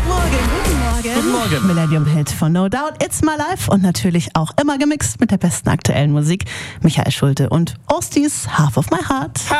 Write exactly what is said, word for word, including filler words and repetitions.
Guten Morgen. Guten Morgen. Millennium Hit von No Doubt, It's My Life und natürlich auch immer gemixt mit der besten aktuellen Musik. Michael Schulte und Ostis Half of My Heart.